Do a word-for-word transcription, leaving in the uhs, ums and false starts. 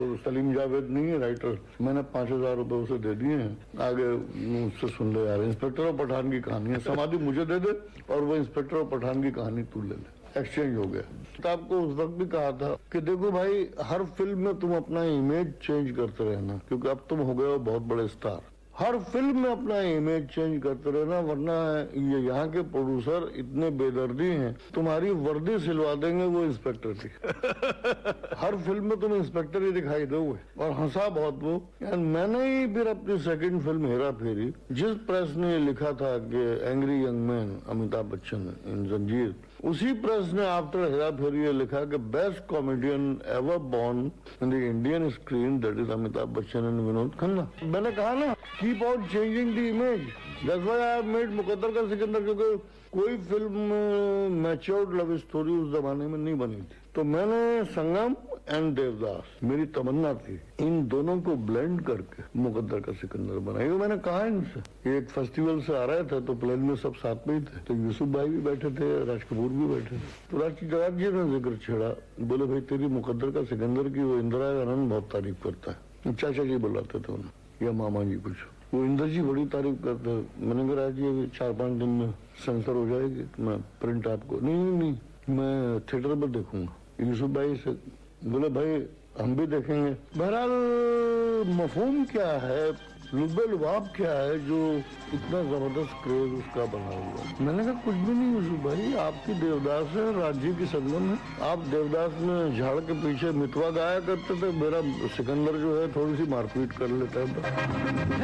तो सलीम जावेद नहीं है राइटर, मैंने पांच हजार रुपए उसे दे दिए हैं, आगे मुझसे सुन ले यार। इंस्पेक्टर और पठान की कहानी है, समाधि मुझे दे दे और वो इंस्पेक्टर और पठान की कहानी तू ले ले। एक्सचेंज हो गया। तो आपको उस वक्त भी कहा था कि देखो भाई, हर फिल्म में तुम अपना इमेज चेंज करते रहना, क्योंकि अब तुम हो गए हो बहुत बड़े स्टार। हर फिल्म में अपना इमेज चेंज करते रहना, वरना ये यहाँ के प्रोड्यूसर इतने बेदर्दी हैं, तुम्हारी वर्दी सिलवा देंगे वो इंस्पेक्टर की। हर फिल्म में तुम इंस्पेक्टर ही दिखाई दोगे। और हंसा बहुत वो। यार मैंने ही फिर अपनी सेकंड फिल्म हेरा फेरी, जिस प्रेस ने लिखा था कि angry young man Amitabh Bachchan इन जंजीर, उसी प्रेस ने आफ्टर हेरा फेरी ये लिखा कि best comedian ever born in the Indian screen that is Amitabh Bachchan and Vinod Khanna. मैंने कहा ना, keep on changing the image, that's why I have made मुकद्दर का सिकंदर, क्योंकि कोई फिल्म मैच्योर्ड लव स्टोरी उस जमाने में नहीं बनी थी। तो मैंने संगम एंड देवदास, मेरी तमन्ना थी इन दोनों को ब्लेंड करके मुकद्दर का सिकंदर बनाई। वो मैंने कहा इनसे, एक फेस्टिवल से आ रहे थे तो प्लेन में सब साथ में ही थे, तो यूसुफ भाई भी बैठे थे, राज कपूर भी बैठे थे। तो राज जवाब जी ने जिक्र छेड़ा, बोले भाई तेरी मुकद्दर का सिकंदर की वो इंदिरा आनंद बहुत तारीफ करता है। चाचा जी बुलाते थे उन्हें, या मामा जी कुछ, वो इंदर जी बड़ी तारीफ करते हैं। मैंने कहा राज जी अभी चार पांच दिन में सेंसर हो जाएगी, मैं प्रिंट आपको नहीं नहीं नहीं मैं थिएटर पर देखूंगा। यूसुफ भाई से बोले भाई हम भी देखेंगे। बहरहाल मफहूम क्या है, लुब्बे लुबाब क्या है जो इतना जबरदस्त क्रेज उसका बना हुआ। मैंने कहा कुछ भी नहीं यूसुफ भाई, आपकी देवदास है, राज्य की संगम है। आप देवदास में झाड़ के पीछे मितवा गाया करते थे, मेरा सिकंदर जो है थोड़ी सी मारपीट कर लेता है।